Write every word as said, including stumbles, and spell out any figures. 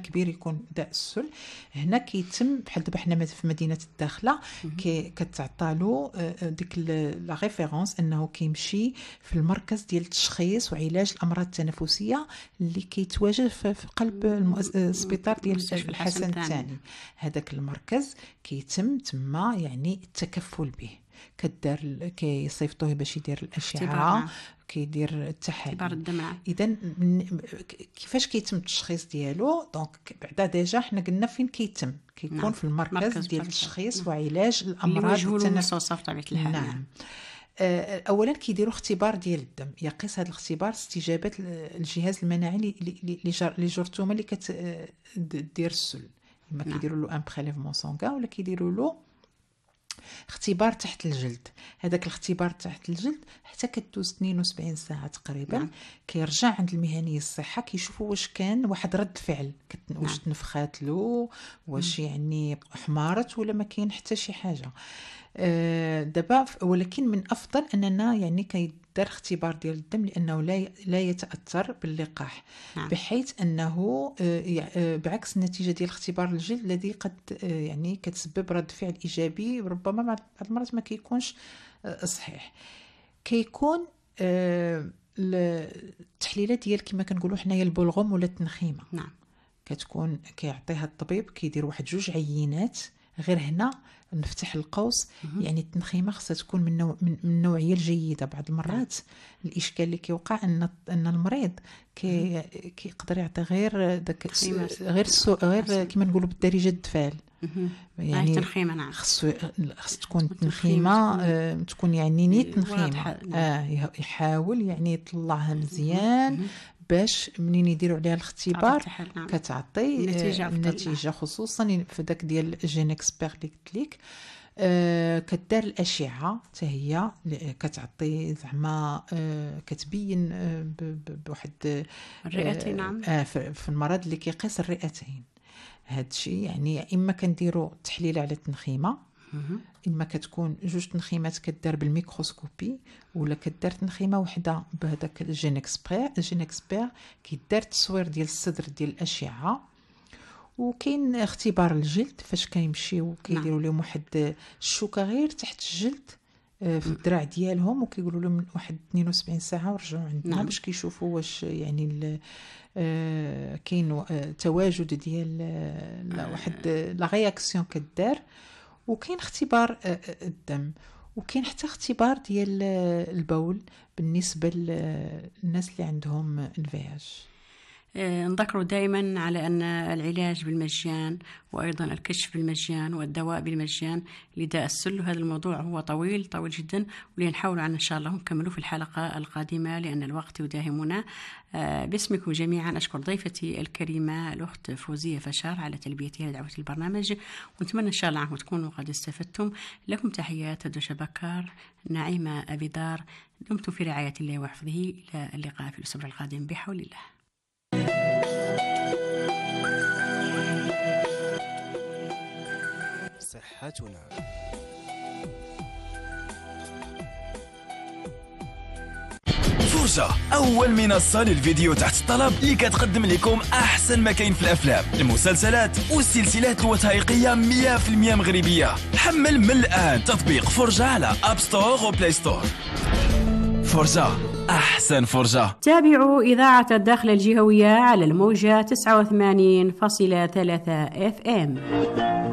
كبير يكون داء السل. هنا كيتم بحال دابا حنا في مدينه الداخله كي كتعطى له ديك لا ريفيرونس انه كيمشي في المركز ديال التشخيص وعلاج الامراض التنفسيه اللي كيتواجد في قلب السبيطار ديال الحسن الثاني. هذاك المركز كيتم تما يعني التكفل به، كدار كيصيفطوه باش يدير الاشعه، كيدير التحاليل. اذا كيفاش كيتم التشخيص ديالو؟ دونك بعدا ديجا حنا قلنا فين كيتم، كيكون نعم. في المركز مركز ديال التشخيص نعم. وعلاج الامراض التنفسيه بطبيعه الحال. نعم. اولا كيديروا اختبار ديال الدم، يقيس هذا الاختبار استجابه الجهاز المناعي اللي جرثومه اللي كتدير السل. اما نعم. كيديروا له ان بريليفمون سونغان ولا كيديروا له اختبار تحت الجلد. هذاك الاختبار تحت الجلد حتى كدوز اثنين وسبعين ساعه تقريبا. نعم. كيرجع عند المهني الصحه كيشوفوا واش كان واحد رد فعل، واش نعم. تنفخات له، واش مم. يعني حمارت ولا ما كاين حتى شي حاجه. أه دابا ولكن من افضل اننا يعني كيدار اختبار ديال الدم لانه لا لا يتاثر باللقاح. نعم. بحيث انه أه بعكس النتيجه ديال اختبار الجلد الذي قد أه يعني كتسبب رد فعل ايجابي وربما بعض المرات ما كيكونش أه صحيح. كيكون أه التحليلات ديال كما كنقولوا حنايا البلغم ولا التنخيمه. نعم. كتكون كيعطيها الطبيب، كيدير واحد جوج عينات. غير هنا نفتح القوس، يعني التنخيمه خصها تكون من نوع من النوعيه الجيده. بعض المرات الاشكال اللي كيوقع ان ان المريض كي كيقدر يعطي غير داك غير سو غير كما نقولوا بالدارجه الدفال. يعني التنخيمه نعم خص خص تكون التنخيمه آه تكون يعني نيت تنخيمه. اه يحاول يعني يطلعها مزيان باش منين يديروا عليها الاختبار نعم. كتعطي النتيجه, النتيجة خصوصا في داك ديال جين اكسبير اللي قلت لك. آه كدار الاشعه حتى هي كتعطي زعما آه كتبين آه بواحد آه الرئتين. نعم. آه في المرض اللي كيقيس الرئتين. هذا الشيء يعني اما كنديروا تحليل على التنخيمه، اما كتكون جوج تنخيمات كدار بالميكروسكوبي، ولا كدار تنخيمه وحده بهذاك الجين اكسبير. الجين اكسبير كيدار تصوير ديال الصدر ديال الاشعه. وكاين اختبار الجلد فاش كيمشيو كيديروا لهم واحد الشوكه غير تحت الجلد في الذراع ديالهم، وكيقولوا لهم واحد اثنين وسبعين ساعه ورجعوا عندنا باش كيشوفوا واش يعني آه كاين آه تواجد ديال آه واحد لا رياكسيون كدار. وكاين اختبار آه الدم، وكاين حتى اختبار ديال البول بالنسبه للناس اللي عندهم الفياج. نذكر دائما على أن العلاج بالمجان وأيضا الكشف بالمجان والدواء بالمجان لداء السل. وهذا الموضوع هو طويل طويل جدا، ولنحاول أن إن شاء الله نكمله في الحلقة القادمة لأن الوقت يداهمنا. باسمكم جميعا أشكر ضيفتي الكريمة الأخت فوزية فشار على تلبيتها لدعوة البرنامج، ونتمنى إن شاء الله أنكم تكونوا قد استفدتم. لكم تحيات دوشة بكار، نعيمة أبي دار. دمتم في رعاية الله وحفظه. إلى اللقاء في الأسبوع القادم بحول الله. صحتنا. فرجة أول منصة للفيديو تحت الطلب اللي كتقدم لكم أحسن ما كاين في الأفلام، المسلسلات والسلسلات الوثائقية مية بالمية مغربية. حمل من الآن تطبيق فرجة على أب ستور وبلاي ستور. فرجة أحسن فرجة. تابعوا إذاعة الداخل الجهوية على الموجة تسعة وثمانين فاصلة ثلاثة اف ام.